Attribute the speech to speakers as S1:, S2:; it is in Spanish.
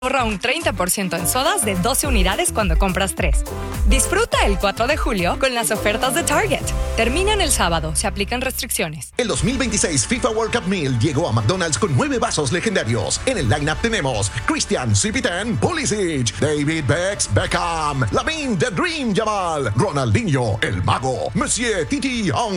S1: Ahorra un 30% en sodas de 12 unidades cuando compras 3. Disfruta el 4 de julio con las ofertas de Target. Terminan el sábado, se aplican restricciones.
S2: El 2026 FIFA World Cup Meal llegó a McDonald's con 9 vasos legendarios. En el lineup tenemos Christian Cipitan, Pulisic, David Beckham, Lamine The Dream Yamal, Ronaldinho, El Mago, Monsieur Titi